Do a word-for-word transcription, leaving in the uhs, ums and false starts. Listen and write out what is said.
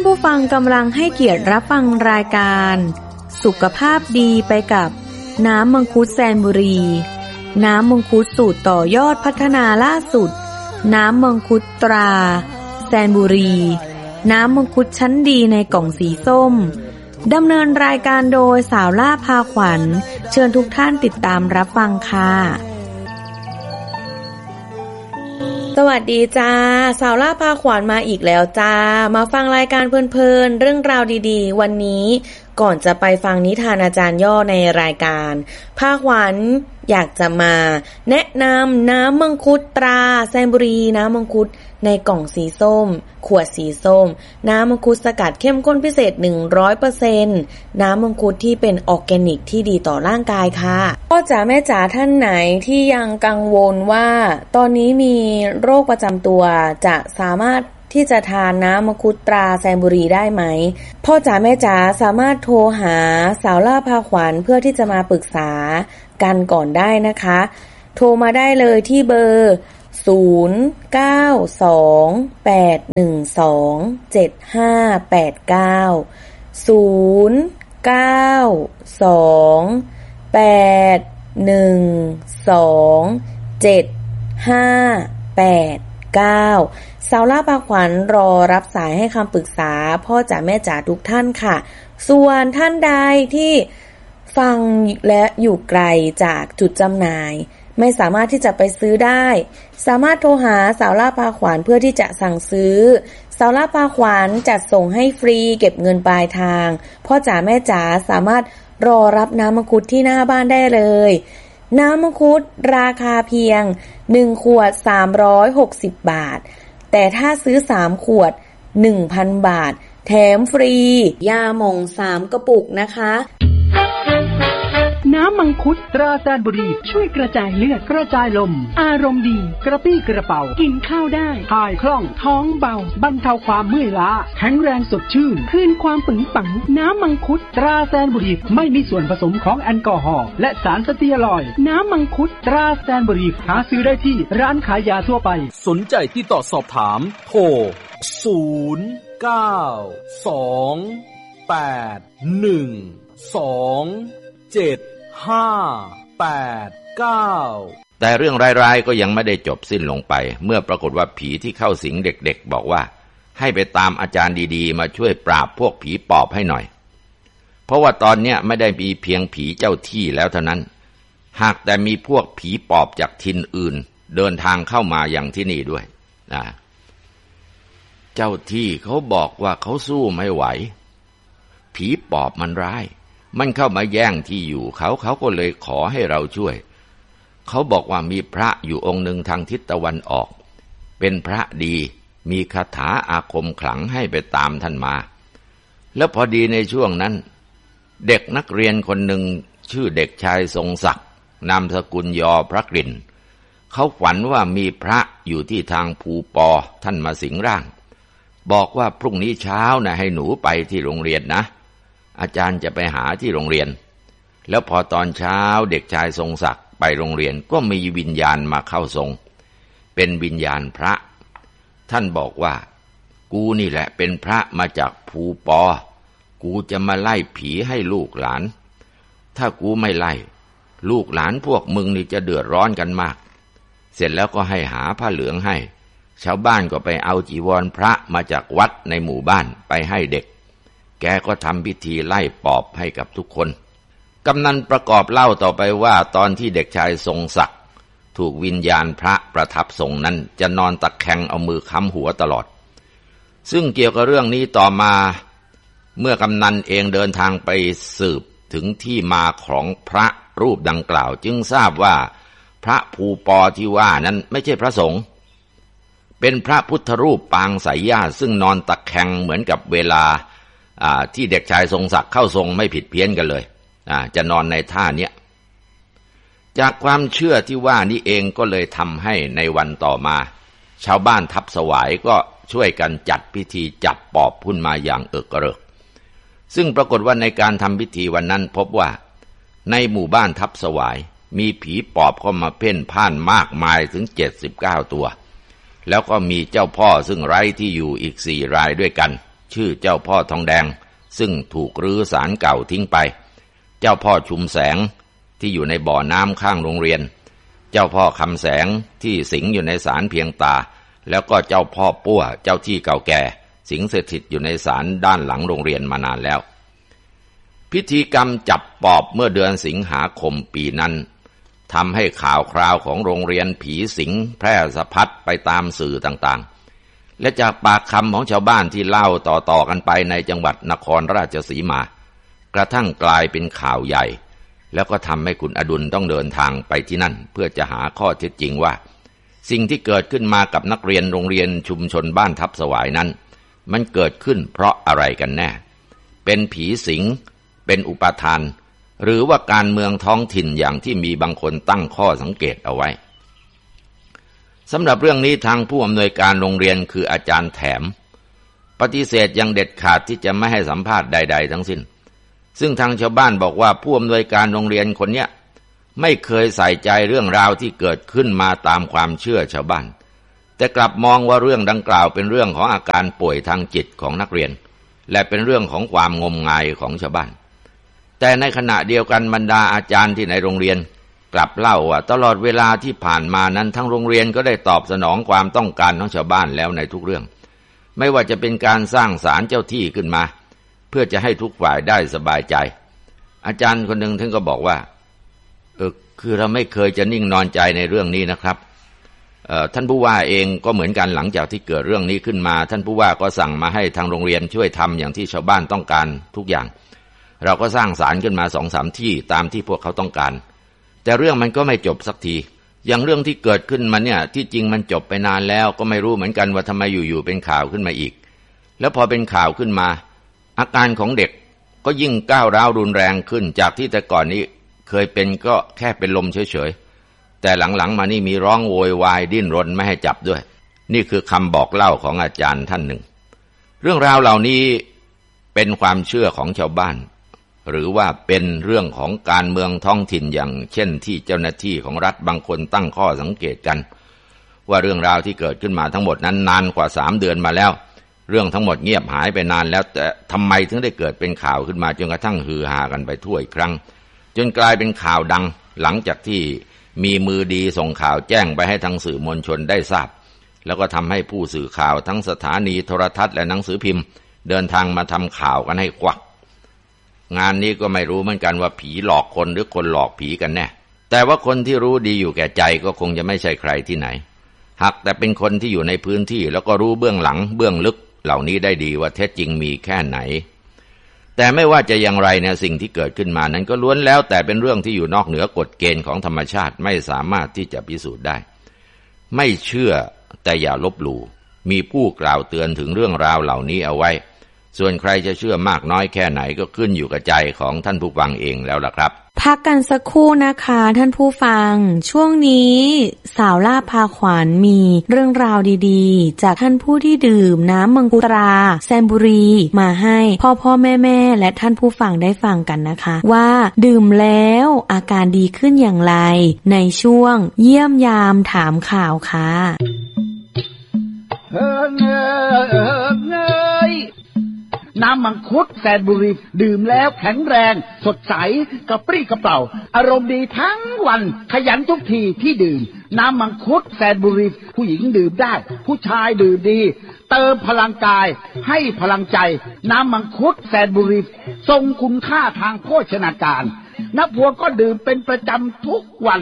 ผู้ฟังกำลังให้เกียรติรับฟังรายการสุขภาพดีไปกับน้ำมังคุดแซนบุรีน้ำมังคุดสูตรต่อยอดพัฒนาล่าสุดน้ำมังคุดตราแซนบุรีน้ำมังคุดชั้นดีในกล่องสีส้มดำเนินรายการโดยสาวล่าพาขวัญเชิญทุกท่านติดตามรับฟังค่ะสวัสดีจ้าสาวล่าพาขวัญมาอีกแล้วจ้ามาฟังรายการเพลินๆเรื่องราวดีๆวันนี้ก่อนจะไปฟังนิทานอาจารย์ย่อในรายการพาขวัญอยากจะมาแนะนำน้ำมังคุดตราแซนบุรีน้ำมังคุดในกล่องสีส้มขวดสีส้มน้ำมังคุดสกัดเข้มข้นพิเศษ หนึ่งร้อยเปอร์เซ็นต์ น้ำมังคุดที่เป็นออร์แกนิกที่ดีต่อร่างกายค่ะพ่อจ๋าแม่จ๋าท่านไหนที่ยังกังวลว่าตอนนี้มีโรคประจำตัวจะสามารถที่จะทานน้ำมังคุดตราแซนบุรีได้ไหมพ่อจ๋าแม่จ๋าสามารถโทรหาสาวล่าพาขวัญเพื่อที่จะมาปรึกษากันก่อนได้นะคะโทรมาได้เลยที่เบอร์ศูนย์ เก้า สอง แปด หนึ่ง สอง เจ็ด ห้า แปด เก้า ศูนย์ เก้า สอง แปด หนึ่ง สอง เจ็ด ห้า แปด เก้าสาวล่าพาขวัญรอรับสายให้คำปรึกษาพ่อจ๋าแม่จ๋าทุกท่านค่ะส่วนท่านใดที่ฟังและอยู่ไกลจากจุดจำหน่ายไม่สามารถที่จะไปซื้อได้สามารถโทรหาสาวล่าพาขวัญเพื่อที่จะสั่งซื้อสาวล่าพาขวัญจัดส่งให้ฟรีเก็บเงินปลายทางพ่อจ๋าแม่จ๋าสามารถรอรับน้ำมังคุดที่หน้าบ้านได้เลยน้ำมังคุดราคาเพียงหนึ่งขวดสามร้อยหกสิบบาทแต่ถ้าซื้อสามขวด หนึ่งพัน บาทแถมฟรียาหม่องสามกระปุกนะคะน้ำมังคุดตราแซนบุรีช่วยกระจายเลือดกระจายลมอารมณ์ดีกระปี้กระเป๋ากินข้าวได้ถ่ายคล่องท้องเบาบรรเทาความเมื่อยล้าแข็งแรงสดชื่นคืนความปึงปังน้ำมังคุดตราแซนบุรีไม่มีส่วนผสมของแอลกอฮอล์และสารสเตียรอยด์น้ำมังคุดตราแซนบุรีหาซื้อได้ที่ร้านขายยาทั่วไปสนใจที่ต่อสอบถามโทรศูนย์ เก้า สอง แปด หนึ่ง สอง เจ็ดห้า แปด เก้าแต่เรื่องร้ายๆก็ยังไม่ได้จบสิ้นลงไปเมื่อปรากฏว่าผีที่เข้าสิงเด็กๆบอกว่าให้ไปตามอาจารย์ดีๆมาช่วยปราบพวกผีปอบให้หน่อยเพราะว่าตอนนี้ไม่ได้มีเพียงผีเจ้าที่แล้วเท่านั้นหากแต่มีพวกผีปอบจากถิ่นอื่นเดินทางเข้ามาอย่างที่นี่ด้วยนะเจ้าที่เขาบอกว่าเขาสู้ไม่ไหวผีปอบมันร้ายมันเข้ามาแย่งที่อยู่เขาเขาก็เลยขอให้เราช่วยเขาบอกว่ามีพระอยู่องค์หนึ่งทางทิศตะวันออกเป็นพระดีมีคาถาอาคมขลังให้ไปตามท่านมาแล้วพอดีในช่วงนั้นเด็กนักเรียนคนหนึ่งชื่อเด็กชายทรงศักดิ์นามสกุลยอพระกลิ่นเขาฝันว่ามีพระอยู่ที่ทางภูปอท่านมาสิงร่างบอกว่าพรุ่งนี้เช้านะให้หนูไปที่โรงเรียนนะอาจารย์จะไปหาที่โรงเรียนแล้วพอตอนเช้าเด็กชายทรงศักดิ์ไปโรงเรียนก็มีวิญญาณมาเข้าทรงเป็นวิญญาณพระท่านบอกว่ากูนี่แหละเป็นพระมาจากภูปอกูจะมาไล่ผีให้ลูกหลานถ้ากูไม่ไล่ลูกหลานพวกมึงนี่จะเดือดร้อนกันมากเสร็จแล้วก็ให้หาผ้าเหลืองให้ชาวบ้านก็ไปเอาจีวรพระมาจากวัดในหมู่บ้านไปให้เด็กแกก็ทำพิธีไล่ปอบให้กับทุกคนกำนันประกอบเล่าต่อไปว่าตอนที่เด็กชายทรงศักดิ์ถูกวิญญาณพระประทับทรงนั้นจะนอนตะแคงเอามือค้ำหัวตลอดซึ่งเกี่ยวกับเรื่องนี้ต่อมาเมื่อกำนันเองเดินทางไปสืบถึงที่มาของพระรูปดังกล่าวจึงทราบว่าพระภูปอที่ว่านั้นไม่ใช่พระสงฆ์เป็นพระพุทธรูปปางสายญาติซึ่งนอนตะแคงเหมือนกับเวลาที่เด็กชายทรงศักดิ์เข้าทรงไม่ผิดเพี้ยนกันเลยจะนอนในท่าเนี้ยจากความเชื่อที่ว่านี้เองก็เลยทำให้ในวันต่อมาชาวบ้านทับสวายก็ช่วยกันจัดพิธีจับปอบพุ่นมาอย่างเอิกกระเริกซึ่งปรากฏว่าในการทำพิธีวันนั้นพบว่าในหมู่บ้านทับสวายมีผีปอบเข้ามาเพ่นพ่านมากมายถึงเจ็ดสิบเก้าตัวแล้วก็มีเจ้าพ่อซึ่งไร้ที่อยู่อีกสี่รายด้วยกันชื่อเจ้าพ่อทองแดงซึ่งถูกรื้อศาลเก่าทิ้งไปเจ้าพ่อชุมแสงที่อยู่ในบ่อน้ำข้างโรงเรียนเจ้าพ่อคำแสงที่สิงอยู่ในศาลเพียงตาแล้วก็เจ้าพ่อปั้วเจ้าที่เก่าแก่สิงสถิตอยู่ในศาลด้านหลังโรงเรียนมานานแล้วพิธีกรรมจับปอบเมื่อเดือนสิงหาคมปีนั้นทำให้ข่าวคราวของโรงเรียนผีสิงแพร่สะพัดไปตามสื่อต่างๆและจากปากคำของชาวบ้านที่เล่าต่อๆกันไปในจังหวัดนครราชสีมากระทั่งกลายเป็นข่าวใหญ่แล้วก็ทำให้คุณอดุลต้องเดินทางไปที่นั่นเพื่อจะหาข้อเท็จจริงว่าสิ่งที่เกิดขึ้นมากับนักเรียนโรงเรียนชุมชนบ้านทับสวายนั้นมันเกิดขึ้นเพราะอะไรกันแน่เป็นผีสิงเป็นอุปทานหรือว่าการเมืองท้องถิ่นอย่างที่มีบางคนตั้งข้อสังเกตเอาไว้สำหรับเรื่องนี้ทางผู้อำนวยการโรงเรียนคืออาจารย์แถมปฏิเสธอย่างเด็ดขาดที่จะไม่ให้สัมภาษณ์ใดๆทั้งสิ้นซึ่งทางชาวบ้านบอกว่าผู้อำนวยการโรงเรียนคนเนี้ยไม่เคยใส่ใจเรื่องราวที่เกิดขึ้นมาตามความเชื่อชาวบ้านแต่กลับมองว่าเรื่องดังกล่าวเป็นเรื่องของอาการป่วยทางจิตของนักเรียนและเป็นเรื่องของความงมงายของชาวบ้านแต่ในขณะเดียวกันบรรดาอาจารย์ที่ในโรงเรียนกลับเล่าว่าตลอดเวลาที่ผ่านมานั้นทั้งโรงเรียนก็ได้ตอบสนองความต้องการของชาวบ้านแล้วในทุกเรื่องไม่ว่าจะเป็นการสร้างศาลเจ้าที่ขึ้นมาเพื่อจะให้ทุกฝ่ายได้สบายใจอาจารย์คนหนึ่งท่านก็บอกว่าเออคือเราไม่เคยจะนิ่งนอนใจในเรื่องนี้นะครับเอ่อท่านผู้ว่าเองก็เหมือนกันหลังจากที่เกิดเรื่องนี้ขึ้นมาท่านผู้ว่าก็สั่งมาให้ทางโรงเรียนช่วยทำอย่างที่ชาวบ้านต้องการทุกอย่างเราก็สร้างศาลขึ้นมาสองสามที่ตามที่พวกเขาต้องการแต่เรื่องมันก็ไม่จบสักทีอย่างเรื่องที่เกิดขึ้นมาเนี่ยที่จริงมันจบไปนานแล้วก็ไม่รู้เหมือนกันว่าทำไมอยู่ๆเป็นข่าวขึ้นมาอีกแล้วพอเป็นข่าวขึ้นมาอาการของเด็กก็ยิ่งก้าวร้าวรุนแรงขึ้นจากที่แต่ก่อนนี้เคยเป็นก็แค่เป็นลมเฉยๆแต่หลังๆมานี่มีร้องโวยวายดิ้นรนไม่ให้จับด้วยนี่คือคำบอกเล่าของอาจารย์ท่านหนึ่งเรื่องราวเหล่านี้เป็นความเชื่อของชาวบ้านหรือว่าเป็นเรื่องของการเมืองท้องถิ่นอย่างเช่นที่เจ้าหน้าที่ของรัฐบางคนตั้งข้อสังเกตกันว่าเรื่องราวที่เกิดขึ้นมาทั้งหมดนั้นนานกว่าสามเดือนมาแล้วเรื่องทั้งหมดเงียบหายไปนานแล้วแต่ทำไมถึงได้เกิดเป็นข่าวขึ้นมาจนกระทั่งฮือฮากันไปทั่วอีกครั้งจนกลายเป็นข่าวดังหลังจากที่มีมือดีส่งข่าวแจ้งไปให้ทางสื่อมวลชนได้ทราบแล้วก็ทำให้ผู้สื่อข่าวทั้งสถานีโทรทัศน์และหนังสือพิมพ์เดินทางมาทำข่าวกันให้ควักงานนี้ก็ไม่รู้เหมือนกันว่าผีหลอกคนหรือคนหลอกผีกันแน่แต่ว่าคนที่รู้ดีอยู่แก่ใจก็คงจะไม่ใช่ใครที่ไหนหากแต่เป็นคนที่อยู่ในพื้นที่แล้วก็รู้เบื้องหลังเบื้องลึกเหล่านี้ได้ดีว่าเท็จจริงมีแค่ไหนแต่ไม่ว่าจะอย่างไรเนี่ยสิ่งที่เกิดขึ้นมานั้นก็ล้วนแล้วแต่เป็นเรื่องที่อยู่นอกเหนือกฎเกณฑ์ของธรรมชาติไม่สามารถที่จะพิสูจน์ได้ไม่เชื่อแต่อย่าลบหลู่มีผู้กล่าวเตือนถึงเรื่องราวเหล่านี้เอาไว้ส่วนใครจะเชื่อมากน้อยแค่ไหนก็ขึ้นอยู่กับใจของท่านผู้ฟังเองแล้วล่ะครับพักกันสักครู่นะคะท่านผู้ฟังช่วงนี้สาวล่าพาขวัญมีเรื่องราวดีๆจากท่านผู้ที่ดื่มน้ำมังคุดตราแซมบุรีมาให้พ่อพ่อแม่แม่และท่านผู้ฟังได้ฟังกันนะคะว่าดื่มแล้วอาการดีขึ้นอย่างไรในช่วงเยี่ยมยามถามข่าวค่ะเออเงยเออเงยน้ำมังคุดแซนบุรีดื่มแล้วแข็งแรงสดใสกระปรี้กระเปร่าอารมณ์ดีทั้งวันขยันทุกทีที่ดื่มน้ำมังคุดแซนบุรีผู้หญิงดื่มได้ผู้ชายดื่มดีเติมพลังกายให้พลังใจน้ำมังคุดแซนบุรีทรงคุณค่าทางโภชนาการนักพวงก็ดื่มเป็นประจำทุกวัน